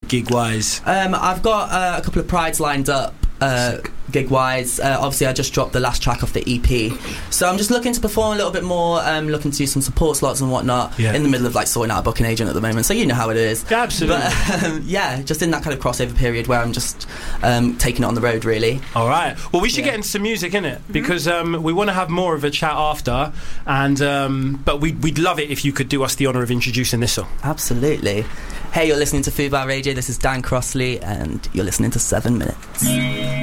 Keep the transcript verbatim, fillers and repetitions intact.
gig-wise? Um, I've got uh, a couple of prides lined up. Uh, gig-wise, uh, obviously I just dropped the last track off the E P, so I'm just looking to perform a little bit more, um, looking to do some support slots and whatnot. Yeah. In the middle of like sorting out a booking agent at the moment, so you know how it is. Yeah, absolutely. But um, yeah, just in that kind of crossover period where I'm just um, taking it on the road, really. All right. Well, we should Yeah. get into some music, innit? Because um, we want to have more of a chat after, and um, but we'd, we'd love it if you could do us the honour of introducing this song. Absolutely. Hey, you're listening to Fubar Radio. This is Dan Crossley, and you're listening to Seven Minutes.